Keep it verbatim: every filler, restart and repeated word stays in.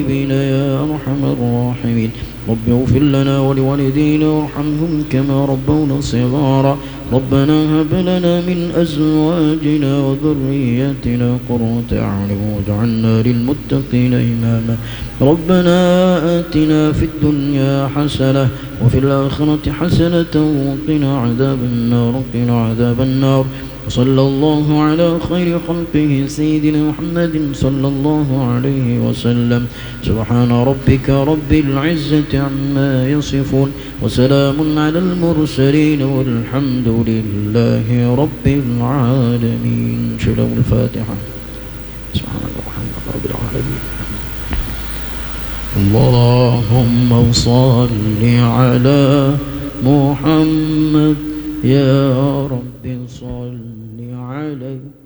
يا أرحم الراحمين. رب اغفر لنا ولوالدينا وارحمهم كما ربونا صغارا. ربنا هب لنا من أزواجنا وذرياتنا قرة أعين واجعلنا للمتقين إماما. ربنا آتنا في الدنيا حسنة وفي الآخرة حسنة وقنا عذاب النار وقنا عذاب النار. وصلى الله على خير خلقه سيدنا محمد صلى الله عليه وسلم. سبحان ربك رب العزة عما يصفون وسلام على المرسلين والحمد لله رب العالمين. شلو الفاتحة. سبحان الله رب العالمين. اللهم صل على محمد يا رب صل عليه